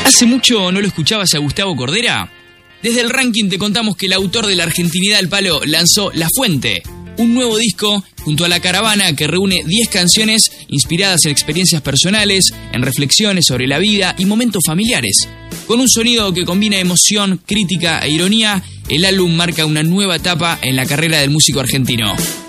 ¿Hace mucho no lo escuchabas a Gustavo Cordera? Desde el ranking te contamos que el autor de la argentinidad al palo lanzó La Fuente, un nuevo disco junto a La Caravana que reúne 10 canciones inspiradas en experiencias personales, en reflexiones sobre la vida y momentos familiares. Con un sonido que combina emoción, crítica e ironía, el álbum marca una nueva etapa en la carrera del músico argentino.